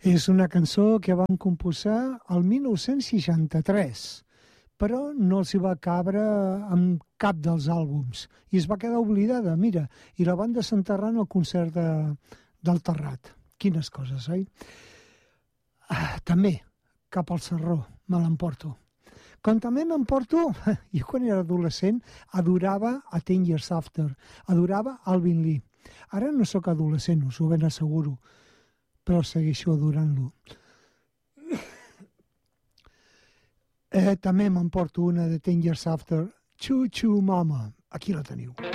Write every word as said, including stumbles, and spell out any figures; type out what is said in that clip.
És una cançó que van composar el mil nou-cents seixanta-tres, però no els hi va cabre amb cap dels àlbums i es va quedar oblidada, mira, i la van desenterrar en el concert de, del Terrat. Quines coses, oi? Ah, també, cap al Sarró, me l'emporto. Com també m'emporto, jo quan era adolescent adorava a Ten Years After, adorava Alvin Lee. Ara no sóc adolescent, us ho ben asseguro, però segueixo adorant-lo. Eh, també m'emporto una de Ten Years After, Choo Choo Mama. Aquí la teniu.